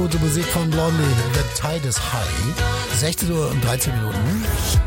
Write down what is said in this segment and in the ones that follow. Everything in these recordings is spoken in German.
gute Musik von Blondie. The Tide is High. 16 Uhr und 13 Minuten.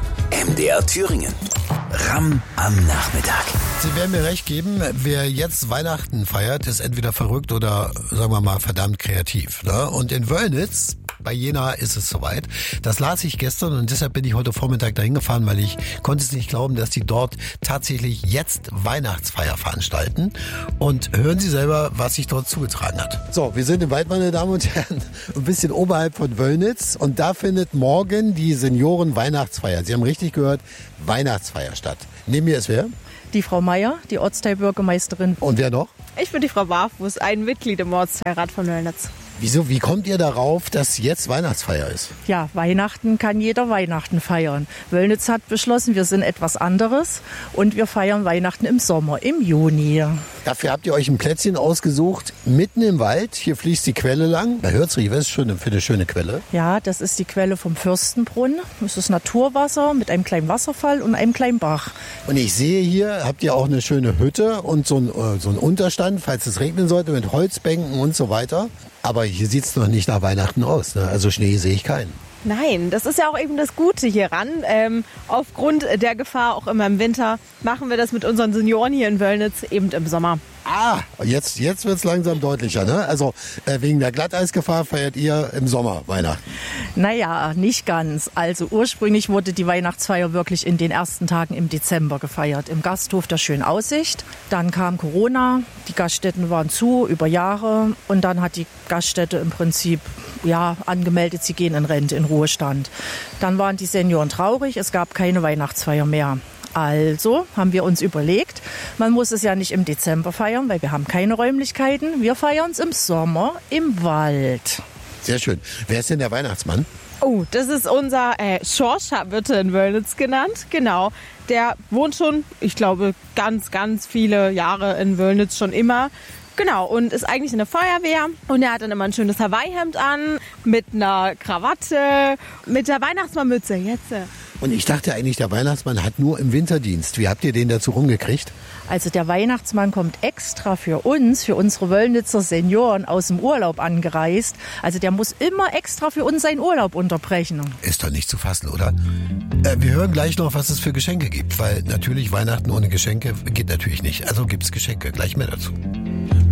MDR Thüringen. Ramm am Nachmittag. Sie werden mir recht geben, wer jetzt Weihnachten feiert, ist entweder verrückt oder, sagen wir mal, verdammt kreativ. Ne? Und in Wöllnitz, bei Jena, ist es soweit. Das las ich gestern und deshalb bin ich heute Vormittag dahin gefahren, weil ich konnte es nicht glauben, dass die dort tatsächlich jetzt Weihnachtsfeier veranstalten. Und hören Sie selber, was sich dort zugetragen hat. So, wir sind im Wald, meine Damen und Herren, ein bisschen oberhalb von Wöllnitz. Und da findet morgen die Senioren-Weihnachtsfeier. Sie haben richtig gehört, Weihnachtsfeier statt. Neben mir ist wer? Die Frau Meier, die Ortsteilbürgermeisterin. Und wer noch? Ich bin die Frau Barfuß, ein Mitglied im Ortsteilrat von Wöllnitz. Wieso? Wie kommt ihr darauf, dass jetzt Weihnachtsfeier ist? Ja, Weihnachten kann jeder Weihnachten feiern. Wöllnitz hat beschlossen, wir sind etwas anderes und wir feiern Weihnachten im Sommer, im Juni. Dafür habt ihr euch ein Plätzchen ausgesucht, mitten im Wald. Hier fließt die Quelle lang. Da hört's richtig, was ist für eine schöne Quelle? Ja, das ist die Quelle vom Fürstenbrunn. Das ist Naturwasser mit einem kleinen Wasserfall und einem kleinen Bach. Und ich sehe hier, habt ihr auch eine schöne Hütte und so einen Unterstand, falls es regnen sollte, mit Holzbänken und so weiter. Aber hier sieht's noch nicht nach Weihnachten aus, ne? Also Schnee sehe ich keinen. Nein, das ist ja auch eben das Gute hieran. Aufgrund der Gefahr, auch immer im Winter, machen wir das mit unseren Senioren hier in Wöllnitz eben im Sommer. Ah, jetzt wird's langsam deutlicher, ne? Also wegen der Glatteisgefahr feiert ihr im Sommer Weihnachten. Naja, nicht ganz. Also ursprünglich wurde die Weihnachtsfeier wirklich in den ersten Tagen im Dezember gefeiert. Im Gasthof der Schönen Aussicht. Dann kam Corona, die Gaststätten waren zu über Jahre. Und dann hat die Gaststätte im Prinzip angemeldet, sie gehen in Rente, in Ruhestand. Dann waren die Senioren traurig, es gab keine Weihnachtsfeier mehr. Also haben wir uns überlegt, man muss es ja nicht im Dezember feiern, weil wir haben keine Räumlichkeiten. Wir feiern es im Sommer im Wald. Sehr schön. Wer ist denn der Weihnachtsmann? Oh, das ist unser Schorscher, wird in Wöllnitz genannt. Genau. Der wohnt schon, ich glaube, ganz, ganz viele Jahre in Wöllnitz schon immer. Genau, und ist eigentlich in der Feuerwehr. Und er hat dann immer ein schönes Hawaii-Hemd an, mit einer Krawatte, mit der Weihnachtsmannmütze. Jetzt. Und ich dachte eigentlich, der Weihnachtsmann hat nur im Winterdienst. Wie habt ihr den dazu rumgekriegt? Also der Weihnachtsmann kommt extra für uns, für unsere Wöllnitzer Senioren aus dem Urlaub angereist. Also der muss immer extra für uns seinen Urlaub unterbrechen. Ist doch nicht zu fassen, oder? Wir hören gleich noch, was es für Geschenke gibt. Weil natürlich Weihnachten ohne Geschenke geht natürlich nicht. Also gibt's Geschenke. Gleich mehr dazu.